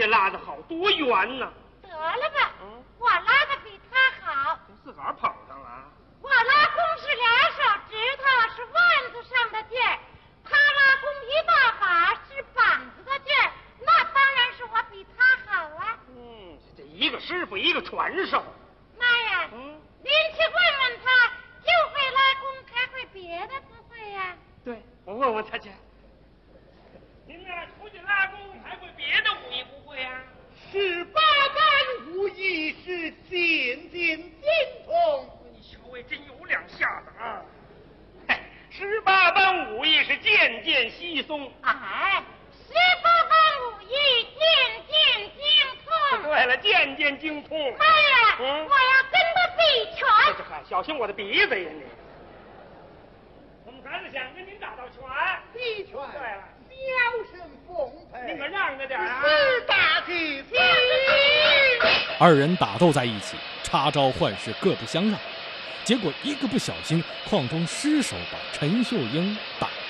拉得好，多圆呢！ 得了吧，我拉的比他好。 自个儿捧上了。 我拉弓是2手指头，是腕子上的劲儿；他拉弓一大把，是膀子的劲儿。那当然是我比他好啊。 这一个师傅一个传授。 妈呀，您去问问他，就会拉弓，还会别的不会呀？ 对，我问问他去。您呢，出去拉弓还会别的武艺不会呀 ？18般武艺是渐渐精通。 你小尉真有两下子啊！18般武艺是渐渐稀松。 哎，18般武艺渐渐精通。 对了，渐渐精通。 妈呀，我要跟他比拳。 小心我的鼻子呀你！我们孩子想跟您打道拳。 比拳。 对了， 小声奉陪。 你可让着点啊！ 是大吉。 二人打斗在一起，插招换式各不相让，结果一个不小心，邝中失手把陈秀英打了。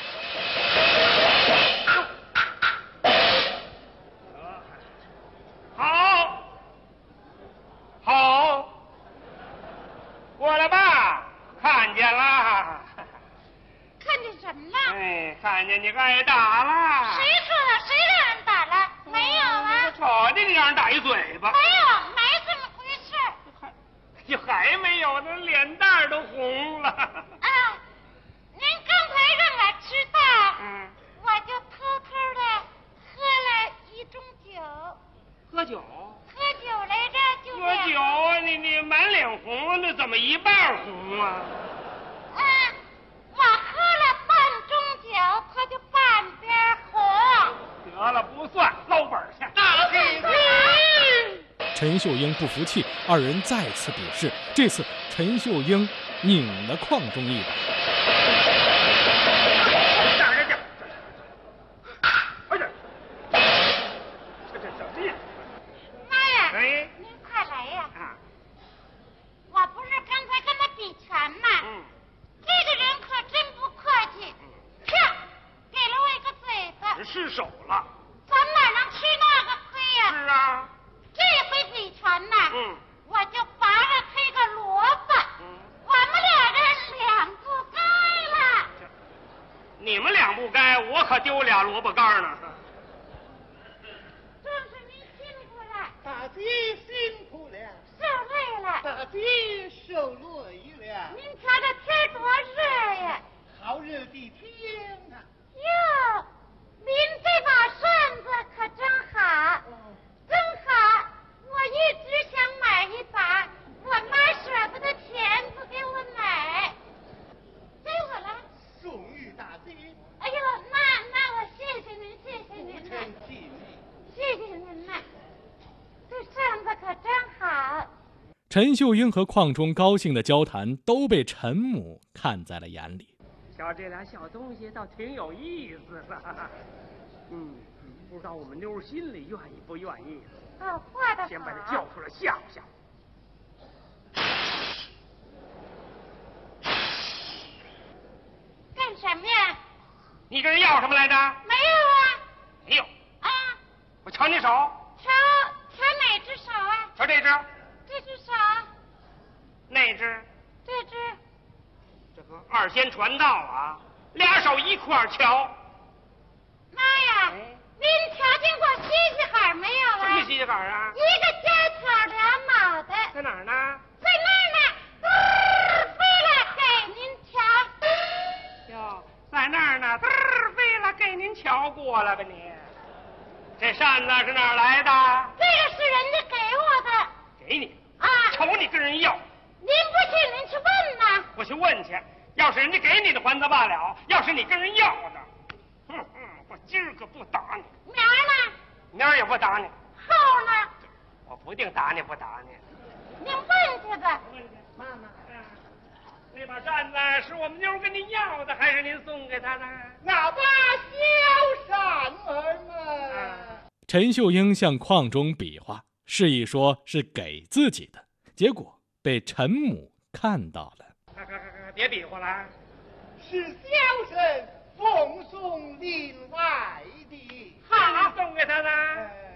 好，过来吧，看见了。 看见什么了？ 看见你挨打了。 谁说的？谁让人打了？没有啊。 瞅见你让人打一嘴巴。 没有，没这么回事。 还没有呢，脸蛋都红了。 您刚才让我吃饭，我就偷偷的喝了1盅酒。 喝酒？ 喝酒来着，就喝酒啊！你满脸红，那怎么一半红啊？ 我喝了半盅酒，他就半边红。 得了，不算，捞本去。 大吉！ 陈秀英不服气，二人再次比试。这次陈秀英拧了邝中一把。 这什么呀？ 妈呀！您快来呀！我不是刚才跟他比拳吗？这个人可真不客气，啪，给了我一个嘴巴。 失手了。 咱哪能吃那个亏呀？ 是啊。 这回比拳呢，我就拔了他一个萝卜。我们2人两不该了。 你们俩不该，我可丢俩萝卜干呢。 正是您辛苦了。 大吉辛苦了。 受累了。 大吉受累了。 您瞧这天多热呀！ 好热的天啊！ 哟，您这把扇子可真好，真好！我一直想买一把，我妈舍不得钱不给我买，给我了。 送与大吉。 哎呦，那我谢谢您，谢谢您了，谢谢您了。这扇子可真好。 陈秀英和邝中高兴的交谈都被陈母看在了眼里。 瞧这俩小东西倒挺有意思的。不知道我们妞心里愿意不愿意。 画的好。 先把他叫出来吓唬吓唬。 干什么呀？ 你跟人要什么来着？ 没有啊。 没有。我瞧你手。 瞧哪只手啊？ 瞧这只。 这只手。 那只。 这只。 这个二仙传道啊，俩手一块瞧。 妈呀！您瞧见过西西海没有啊？ 什么西西海啊？ 一个家挑俩脑袋。 在哪儿呢？ 在那儿呢，飞了给您瞧。 哟，在那儿呢，飞了给您瞧过了吧你？这扇子是哪儿来的？ 这个是人家给我的。 给你啊？ 瞅你跟人要。 您不信，您去问呐。 我去问去，要是人家给你的还则罢了，要是你跟人要的，我今儿个不打你。 明儿呢？ 明儿也不打你。 后呢？ 我不定打你不打你。 您问去吧。 问去，妈妈。那把扇子是我们妞跟您要的，还是您送给她的？ 那把小扇儿嘛。 陈秀英向邝中比划，示意说是给自己的，结果被陈母看到了。 别比划了。 是小生奉送另外的。 好，送给他的。